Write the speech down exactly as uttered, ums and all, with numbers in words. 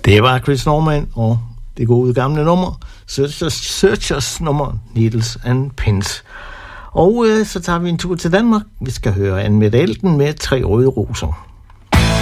Det var Chris Norman og det gode gamle nummer, Searchers, Searchers nummer, Needles and Pins. Og øh, så tager vi en tur til Danmark. Vi skal høre Anne Mette Elten med Tre røde roser.